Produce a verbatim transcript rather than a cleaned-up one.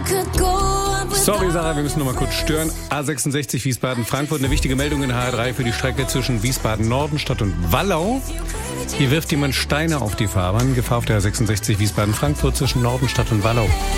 Sorry Sarah, wir müssen noch mal kurz stören. A sechsundsechzig Wiesbaden-Frankfurt, eine wichtige Meldung in H R drei für die Strecke zwischen Wiesbaden-Nordenstadt und Wallau. Hier wirft jemand Steine auf die Fahrbahn. Gefahr auf der A sechsundsechzig Wiesbaden-Frankfurt zwischen Nordenstadt und Wallau.